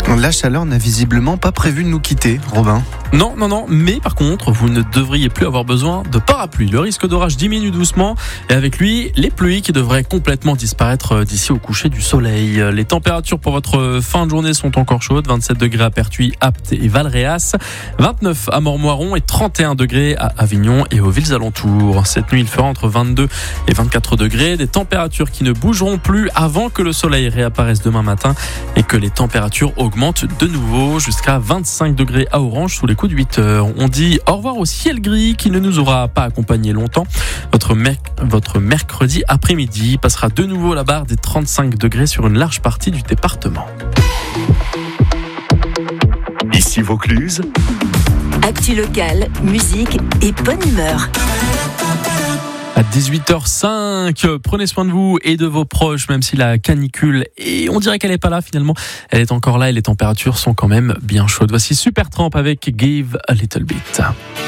La chaleur n'a visiblement pas prévu de nous quitter, Robin. Non, mais par contre, vous ne devriez plus avoir besoin de parapluie. Le risque d'orage diminue doucement et avec lui, les pluies qui devraient complètement disparaître d'ici au coucher du soleil. Les températures pour votre fin de journée sont encore chaudes, 27 degrés à Pertuis, Apt et Valréas, 29 à Mormoiron et 31 degrés à Avignon et aux villes alentours. Cette nuit, il fera entre 22 et 24 degrés, des températures qui ne bougeront plus avant que le soleil réapparaisse demain matin et que les températures augmentent de nouveau jusqu'à 25 degrés à Orange sous les coups de 8 heures. On dit au revoir au ciel gris qui ne nous aura pas accompagnés longtemps. Votre mercredi après-midi passera de nouveau la barre des 35 degrés sur une large partie du département. Ici Vaucluse. Actu locale, musique et bonne humeur. À 18h05, prenez soin de vous et de vos proches, même si la canicule, et on dirait qu'elle n'est pas là finalement, elle est encore là et les températures sont quand même bien chaudes. Voici Supertramp avec Give a Little Bit.